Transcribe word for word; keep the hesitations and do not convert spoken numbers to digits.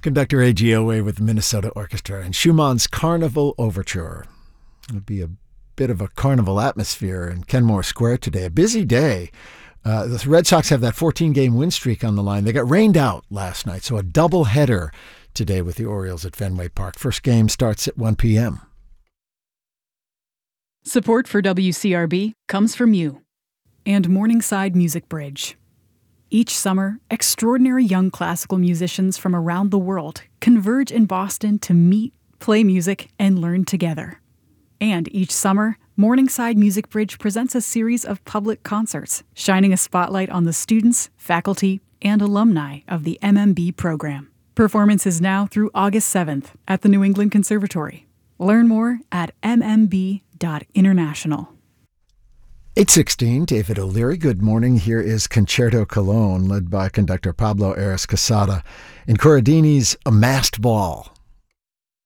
Conductor A G Owe with the Minnesota Orchestra and Schumann's Carnival Overture. It'll be a bit of a carnival atmosphere in Kenmore Square today. A busy day. Uh, the Red Sox have that fourteen-game win streak on the line. They got rained out last night, so a double header today with the Orioles at Fenway Park. First game starts at one p.m. Support for W C R B comes from you and Morningside Music Bridge. Each summer, extraordinary young classical musicians from around the world converge in Boston to meet, play music, and learn together. And each summer, Morningside Music Bridge presents a series of public concerts, shining a spotlight on the students, faculty, and alumni of the M M B program. Performance is now through August seventh at the New England Conservatory. Learn more at m m b dot international. eight sixteen, David O'Leary. Good morning. Here is Concerto Cologne, led by conductor Pablo Ares Casada in Corradini's A Masked Ball.